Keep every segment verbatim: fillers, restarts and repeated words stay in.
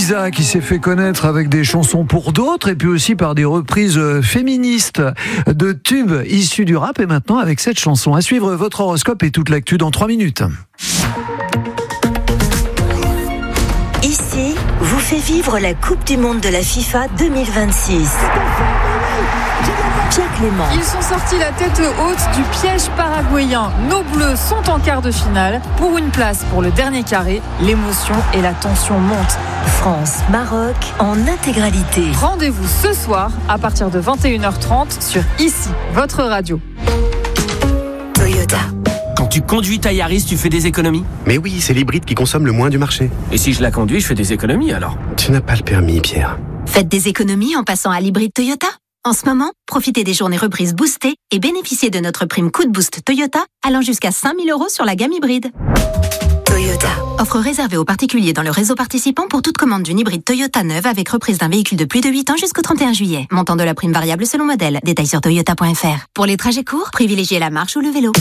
Lisa qui s'est fait connaître avec des chansons pour d'autres et puis aussi par des reprises féministes de tubes issus du rap et maintenant avec cette chanson. À suivre votre horoscope et toute l'actu dans trois minutes. Ici, vous fait vivre la Coupe du Monde de la FIFA deux mille vingt-six. Pierre Clément. Ils sont sortis la tête haute du piège paraguayen. Nos Bleus sont en quart de finale. Pour une place pour le dernier carré, l'émotion et la tension montent. France-Maroc en intégralité. Rendez-vous ce soir à partir de vingt et une heures trente sur Ici, votre radio. Toyota. Quand tu conduis ta Yaris, tu fais des économies ? Mais oui, c'est l'hybride qui consomme le moins du marché. Et si je la conduis, je fais des économies alors ? Tu n'as pas le permis, Pierre. Faites des économies en passant à l'hybride Toyota. En ce moment, profitez des journées reprises boostées et bénéficiez de notre prime coup de boost Toyota allant jusqu'à cinq mille euros sur la gamme hybride. Toyota. Offre réservée aux particuliers dans le réseau participant pour toute commande d'une hybride Toyota neuve avec reprise d'un véhicule de plus de huit ans jusqu'au trente et un juillet. Montant de la prime variable selon modèle. Détails sur toyota point f r. Pour les trajets courts, privilégiez la marche ou le vélo.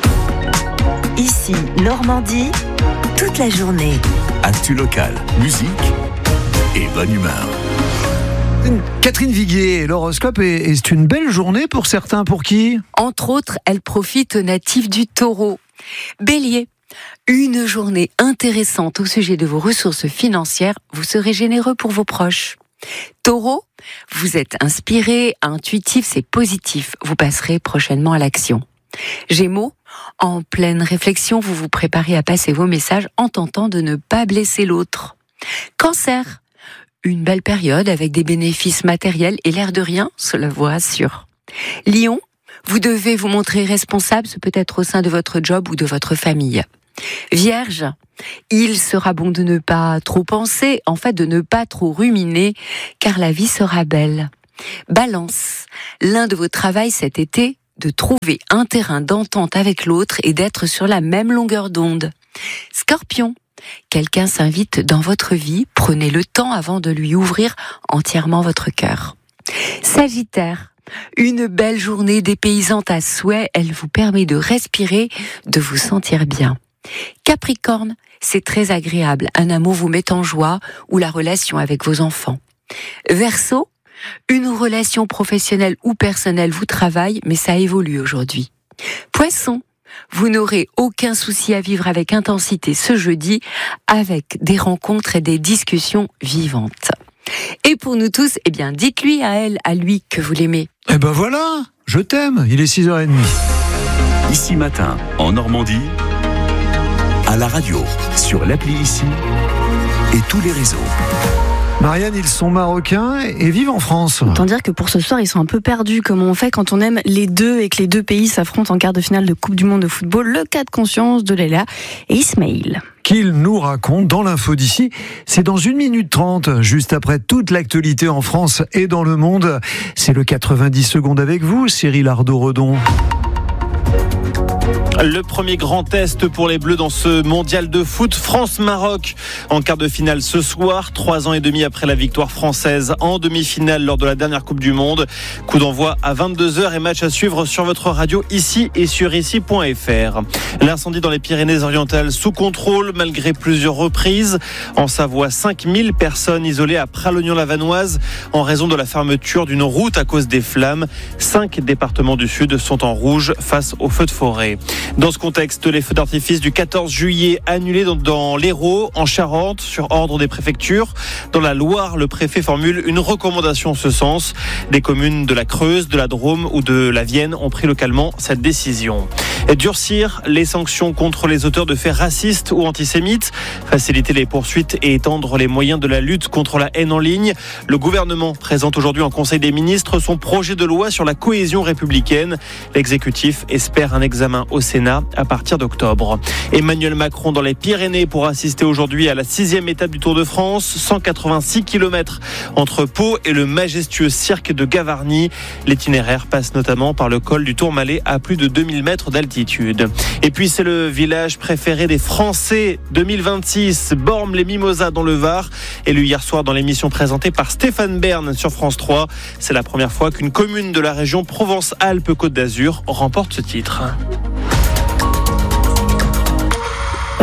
Ici, Normandie, toute la journée. Actu locale, musique et bonne humeur. Catherine Viguier, l'horoscope est, est une belle journée pour certains. Pour qui ? Entre autres, elle profite aux natifs du Taureau. Bélier, une journée intéressante au sujet de vos ressources financières. Vous serez généreux pour vos proches. Taureau, vous êtes inspiré, intuitif, c'est positif. Vous passerez prochainement à l'action. Gémeaux, en pleine réflexion, vous vous préparez à passer vos messages en tentant de ne pas blesser l'autre. Cancer, une belle période avec des bénéfices matériels et l'air de rien, cela vous rassure. Lion, vous devez vous montrer responsable, ce peut être au sein de votre job ou de votre famille. Vierge, il sera bon de ne pas trop penser, en fait de ne pas trop ruminer, car la vie sera belle. Balance, l'un de vos travaux cet été, de trouver un terrain d'entente avec l'autre et d'être sur la même longueur d'onde. Scorpion, quelqu'un s'invite dans votre vie, prenez le temps avant de lui ouvrir entièrement votre cœur. Sagittaire, une belle journée dépaysante à souhait, elle vous permet de respirer, de vous sentir bien. Capricorne, c'est très agréable, un amour vous met en joie ou la relation avec vos enfants. Verseau, une relation professionnelle ou personnelle vous travaille, mais ça évolue aujourd'hui. Poisson, vous n'aurez aucun souci à vivre avec intensité ce jeudi, avec des rencontres et des discussions vivantes. Et pour nous tous, eh bien, dites-lui à elle, à lui, que vous l'aimez. Eh ben voilà, je t'aime, il est six heures trente. Ici matin, en Normandie, à la radio, sur l'appli Ici et tous les réseaux. Marianne, ils sont marocains et vivent en France. Autant dire que pour ce soir, ils sont un peu perdus, comme on fait quand on aime les deux et que les deux pays s'affrontent en quart de finale de Coupe du Monde de football. Le cas de conscience de Leila et Ismaël. Qu'ils nous racontent dans l'info d'ici. C'est dans une minute trente, juste après toute l'actualité en France et dans le monde. C'est le quatre-vingt-dix secondes avec vous, Cyril Ardo-Redon. Le premier grand test pour les Bleus dans ce mondial de foot, France-Maroc en quart de finale ce soir, trois ans et demi après la victoire française en demi-finale lors de la dernière Coupe du Monde. Coup d'envoi à vingt-deux heures et match à suivre sur votre radio ici et sur ici point f r. L'incendie dans les Pyrénées-Orientales sous contrôle malgré plusieurs reprises. En Savoie, cinq mille personnes isolées à Pralognan-la-Vanoise en raison de la fermeture d'une route à cause des flammes. Cinq départements du Sud sont en rouge face aux feux de forêt. Dans ce contexte, les feux d'artifice du quatorze juillet annulés dans, dans l'Hérault, en Charente, sur ordre des préfectures. Dans la Loire, le préfet formule une recommandation en ce sens. Des communes de la Creuse, de la Drôme ou de la Vienne ont pris localement cette décision. Et durcir les sanctions contre les auteurs de faits racistes ou antisémites, faciliter les poursuites et étendre les moyens de la lutte contre la haine en ligne. Le gouvernement présente aujourd'hui en Conseil des ministres son projet de loi sur la cohésion républicaine. L'exécutif espère un examen au Sénat à partir d'octobre. Emmanuel Macron dans les Pyrénées pour assister aujourd'hui à la sixième étape du Tour de France, cent quatre-vingt-six kilomètres entre Pau et le majestueux cirque de Gavarnie. L'itinéraire passe notamment par le col du Tourmalet à plus de deux mille mètres d'altitude. Et puis c'est le village préféré des Français deux mille vingt-six, Bormes-les-Mimosas dans le Var, élu hier soir dans l'émission présentée par Stéphane Bern sur France trois. C'est la première fois qu'une commune de la région Provence-Alpes-Côte d'Azur remporte ce titre. Le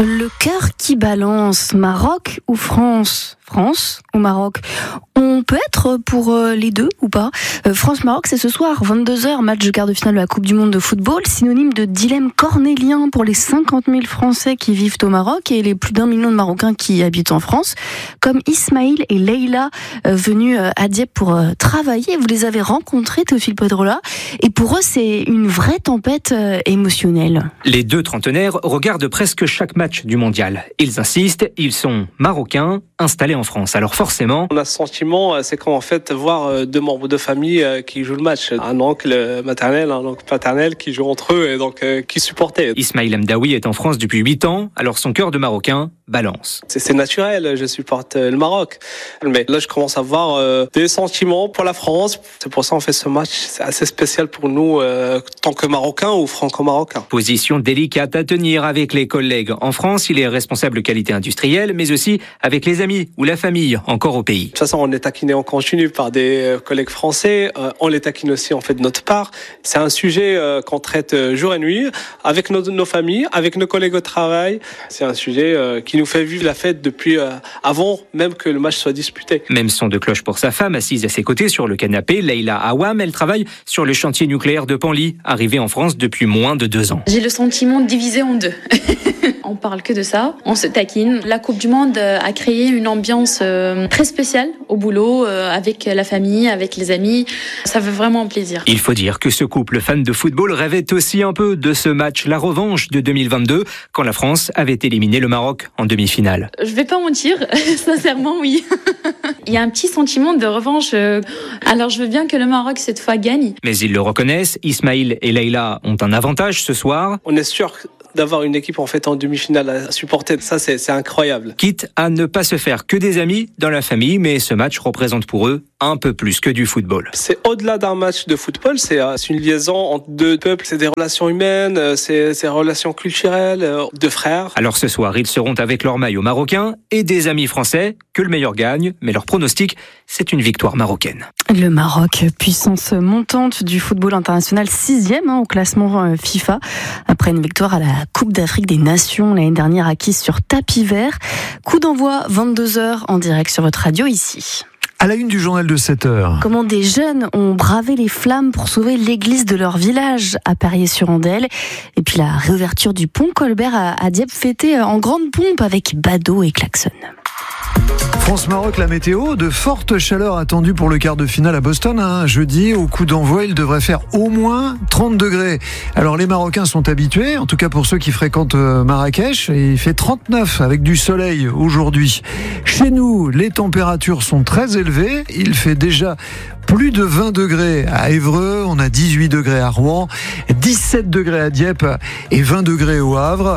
cœur qui balance. Maroc ou France ? France ou Maroc ? On peut être pour les deux ou pas ? euh, France-Maroc, c'est ce soir, vingt-deux heures, match de quart de finale de la Coupe du Monde de football, synonyme de dilemme cornélien pour les cinquante mille Français qui vivent au Maroc et les plus d'un million de Marocains qui habitent en France, comme Ismaïl et Leïla, euh, venus à Dieppe pour euh, travailler. Vous les avez rencontrés, Théophile Pedrola, et pour eux, c'est une vraie tempête euh, émotionnelle. Les deux trentenaires regardent presque chaque match du mondial. Ils insistent, ils sont marocains, installés en France. Alors forcément, on a ce sentiment, c'est comme en fait voir deux membres de famille qui jouent le match. Un oncle maternel, un oncle paternel qui jouent entre eux et donc euh, qui supportaient. Ismaïl Mdaoui est en France depuis huit ans, alors son cœur de Marocain balance. C'est, c'est naturel, je supporte le Maroc. Mais là, je commence à avoir euh, des sentiments pour la France. C'est pour ça qu'on fait ce match. C'est assez spécial pour nous, euh, tant que Marocains ou franco-marocains. Position délicate à tenir avec les collègues. En France, il est responsable qualité industrielle, mais aussi avec les amis ou la famille, encore au pays. De toute façon, on est taquiné en continu par des collègues français. Euh, on les taquine aussi, en fait, de notre part. C'est un sujet euh, qu'on traite jour et nuit, avec nos, nos familles, avec nos collègues au travail. C'est un sujet euh, qui nous fait vivre la fête depuis euh, avant même que le match soit disputé. Même son de cloche pour sa femme, assise à ses côtés sur le canapé, Leïla Awam, elle travaille sur le chantier nucléaire de Penly, arrivée en France depuis moins de deux ans. J'ai le sentiment divisé en deux. On parle que de ça, on se taquine. La Coupe du Monde a créé une ambiance très spéciale au boulot, avec la famille, avec les amis. Ça fait vraiment plaisir. Il faut dire que ce couple fan de football rêvait aussi un peu de ce match, la revanche de deux mille vingt-deux, quand la France avait éliminé le Maroc en demi-finale. Je vais pas mentir, sincèrement oui. Il y a un petit sentiment de revanche. Alors je veux bien que le Maroc cette fois gagne. Mais ils le reconnaissent, Ismaïl et Leïla ont un avantage ce soir. On est sûr d'avoir une équipe en fait en demi-finale à supporter, ça c'est, c'est incroyable. Quitte à ne pas se faire que des amis dans la famille, mais ce match représente pour eux un peu plus que du football. C'est au-delà d'un match de football, c'est, c'est une liaison entre deux peuples, c'est des relations humaines, c'est, c'est des relations culturelles, de frères. Alors ce soir, ils seront avec leur maillot marocain et des amis français, que le meilleur gagne, mais leur pronostic, c'est une victoire marocaine. Le Maroc, puissance montante du football international, sixième hein, au classement FIFA, après une victoire à la Coupe d'Afrique des Nations l'année dernière acquise sur tapis vert. Coup d'envoi vingt-deux heures en direct sur votre radio ici. À la une du journal de sept heures. Comment des jeunes ont bravé les flammes pour sauver l'église de leur village à Perrier-sur-Andelle. Et puis la réouverture du pont Colbert à Dieppe fêtée en grande pompe avec badauds et klaxons. France-Maroc, la météo, de fortes chaleurs attendues pour le quart de finale à Boston. Hein. Jeudi, au coup d'envoi, il devrait faire au moins trente degrés. Alors les Marocains sont habitués, en tout cas pour ceux qui fréquentent Marrakech. Il fait trente-neuf avec du soleil aujourd'hui. Chez nous, les températures sont très élevées. Il fait déjà plus de vingt degrés à Évreux, on a dix-huit degrés à Rouen, dix-sept degrés à Dieppe et vingt degrés au Havre.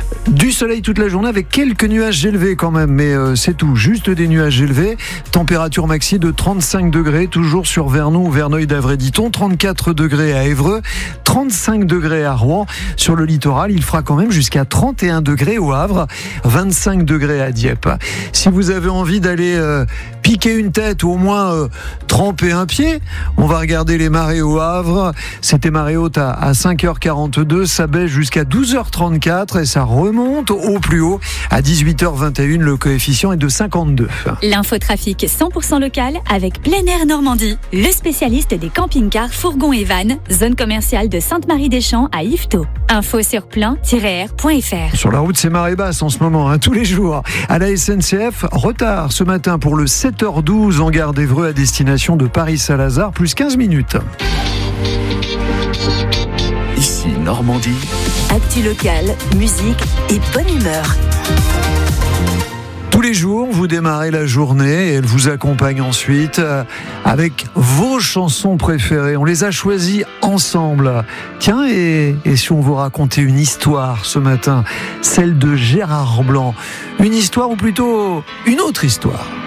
Du soleil toute la journée avec quelques nuages élevés quand même, mais euh, c'est tout, juste des nuages élevés. Température maxi de trente-cinq degrés, toujours sur Vernon ou Verneuil-d'Avray-Diton, trente-quatre degrés à Évreux, trente-cinq degrés à Rouen. Sur le littoral, il fera quand même jusqu'à trente et un degrés au Havre, vingt-cinq degrés à Dieppe. Si vous avez envie d'aller euh, piquer une tête ou au moins euh, tremper un pied, on va regarder les marées au Havre. C'était marée haute à, à cinq heures quarante-deux, ça baisse jusqu'à douze heures trente-quatre et ça remonte au plus haut à dix-huit heures vingt et un, le coefficient est de cinquante-deux. L'infotrafic cent pour cent local avec Plein Air Normandie, le spécialiste des camping-cars, fourgons et vannes, zone commerciale de Sainte-Marie-des-Champs à Yvetot. Info sur plein tiret air point f r. Sur la route, c'est marée basse en ce moment, hein, tous les jours. À la S N C F, retard ce matin pour le sept heures douze en gare d'Évreux à destination de Paris-Saint-Lazare, plus quinze minutes. Ici Normandie. Actu locale, musique et bonne humeur. Tous les jours, vous démarrez la journée et elle vous accompagne ensuite avec vos chansons préférées. On les a choisies ensemble. Tiens, et, et si on vous racontait une histoire ce matin, celle de Gérard Blanc, une histoire ou plutôt une autre histoire?